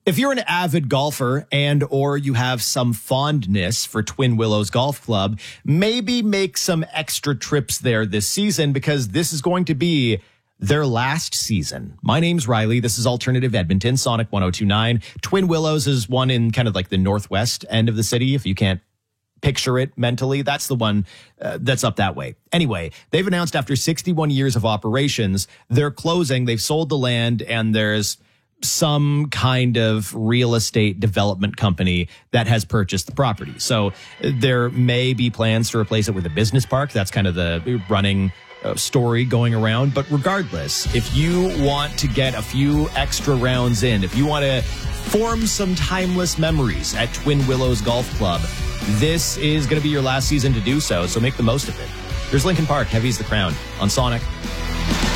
If you're an avid golfer and or you have some fondness for Twin Willows Golf Club, maybe make some extra trips there this season because this is going to be their last season. My name's Riley. This is Alternative Edmonton, Sonic 102.9. Twin Willows is one in kind of like the northwest end of the city. If you can't picture it mentally, that's the one that's up that way. Anyway, they've announced after 61 years of operations, they're closing. They've sold the land and there's some kind of real estate development company that has purchased the property. So there may be plans to replace it with a business park. That's kind of the running story going around. But regardless, if you want to get a few extra rounds in, if you want to form some timeless memories at Twin Willows Golf Club, this is going to be your last season to do so. So make the most of it. Here's Linkin Park, Heavy's the Crown on Sonic.